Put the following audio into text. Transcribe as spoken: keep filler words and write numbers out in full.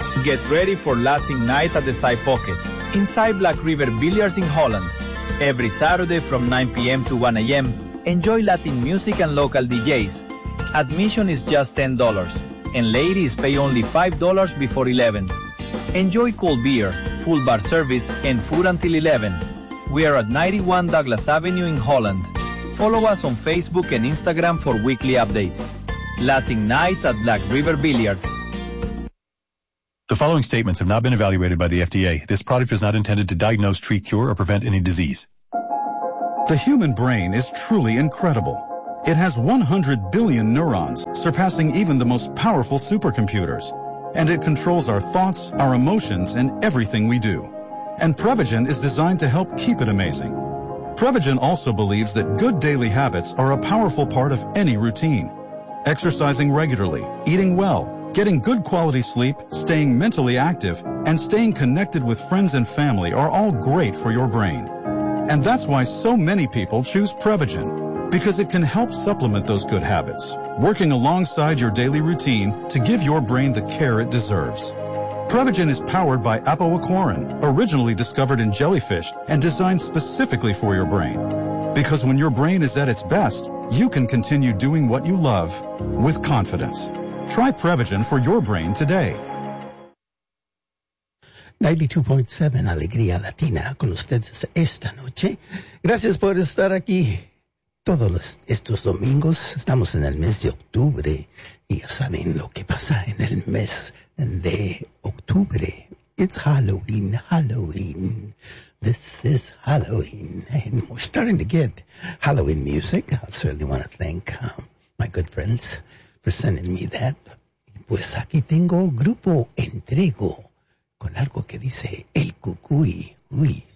Get ready for Latin Night at the Side Pocket, inside Black River Billiards in Holland. Every Saturday from nine p.m. to one a.m., enjoy Latin music and local D Js. Admission is just ten dollars, and ladies pay only five dollars before eleven. Enjoy cold beer, full bar service, and food until eleven. We are at ninety-one Douglas Avenue in Holland. Follow us on Facebook and Instagram for weekly updates. Latin Night at Black River Billiards. The following statements have not been evaluated by the F D A. This product is not intended to diagnose, treat, cure, or prevent any disease. The human brain is truly incredible. It has one hundred billion neurons, surpassing even the most powerful supercomputers. And it controls our thoughts, our emotions, and everything we do. And Prevagen is designed to help keep it amazing. Prevagen also believes that good daily habits are a powerful part of any routine. Exercising regularly, eating well, getting good quality sleep, staying mentally active, and staying connected with friends and family are all great for your brain. And that's why so many people choose Prevagen, because it can help supplement those good habits, working alongside your daily routine to give your brain the care it deserves. Prevagen is powered by apoaquarin, originally discovered in jellyfish and designed specifically for your brain. Because when your brain is at its best, you can continue doing what you love with confidence. Try Prevagen for your brain today. ninety-two point seven Alegría Latina con ustedes esta noche. Gracias por estar aquí. Todos los, estos domingos estamos en el mes de octubre y ya saben lo que pasa en el mes de octubre. It's Halloween, Halloween. This is Halloween. And we're starting to get Halloween music. I certainly want to thank uh, my good friends for sending me that. Pues aquí tengo Grupo Entrego con algo que dice El Cucuy. Uy.